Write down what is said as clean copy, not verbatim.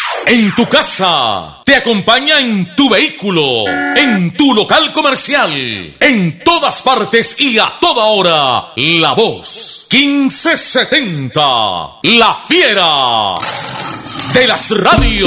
En tu casa, te acompaña en tu vehículo, en tu local comercial, en todas partes y a toda hora. La Voz 1570, la fiera de las radios.